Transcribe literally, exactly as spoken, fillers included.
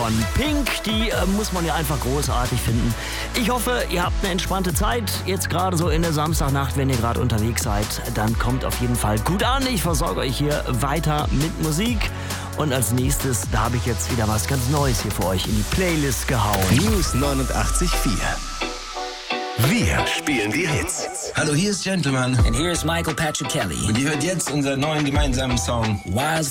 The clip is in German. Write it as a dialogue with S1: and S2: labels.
S1: von Pink. Die äh, muss man ja einfach großartig finden. Ich hoffe, ihr habt eine entspannte Zeit. Jetzt gerade so in der Samstagnacht, wenn ihr gerade unterwegs seid, dann kommt auf jeden Fall gut an. Ich versorge euch hier weiter mit Musik. Und als nächstes, da habe ich jetzt wieder was ganz Neues hier für euch in die Playlist gehauen.
S2: News neunundachtzig Komma vier. Wir spielen die Hits.
S3: Hallo, hier ist Gentleman.
S4: And here's Michael Patrick Kelly.
S3: Und ihr hört jetzt unseren neuen gemeinsamen Song
S4: Wild